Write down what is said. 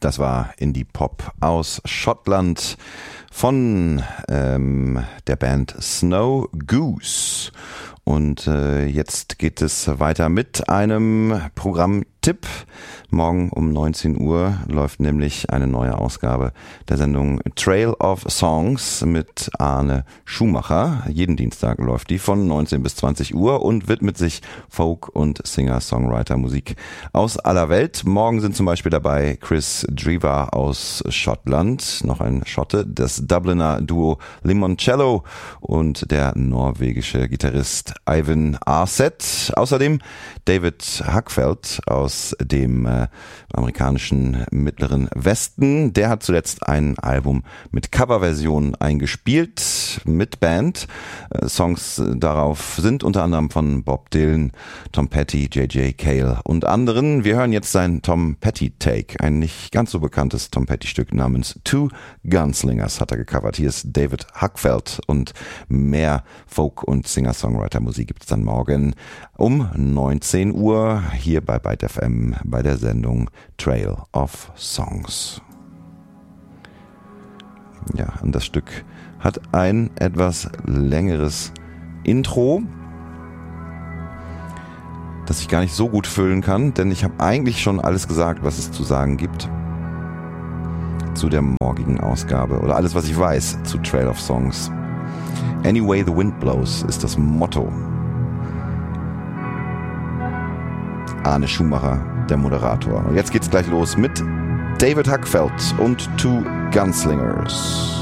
Das war Indie Pop aus Schottland von der Band Snow Goose. Und jetzt geht es weiter mit einem Programmtipp. Morgen um 19 Uhr läuft nämlich eine neue Ausgabe der Sendung Trail of Songs mit Arne Schumacher. Jeden Dienstag läuft die von 19 bis 20 Uhr und widmet sich Folk- und Singer-Songwriter-Musik aus aller Welt. Morgen sind zum Beispiel dabei Chris Driver aus Schottland, noch ein Schotte, das Dubliner Duo Limoncello und der norwegische Gitarrist Ivan Arset. Außerdem David Hackfeld aus dem amerikanischen Mittleren Westen. Der hat zuletzt ein Album mit Coverversionen eingespielt, mit Band. Songs darauf sind unter anderem von Bob Dylan, Tom Petty, J.J. Cale und anderen. Wir hören jetzt sein Tom Petty Take, ein nicht ganz so bekanntes Tom Petty Stück namens Two Gunslingers hat er gecovert. Hier ist David Hackfeld und mehr Folk- und Singer-Songwriter-Musik gibt es dann morgen um 19 Uhr hier bei Byte FM bei der Sendung Trail of Songs. Ja, und das Stück hat ein etwas längeres Intro, das ich gar nicht so gut füllen kann, denn ich habe eigentlich schon alles gesagt, was es zu sagen gibt zu der morgigen Ausgabe oder alles, was ich weiß zu Trail of Songs. Any way the wind blows ist das Motto. Arne Schumacher, der Moderator. Und jetzt geht's gleich los mit David Hackfeld und Two Gunslingers.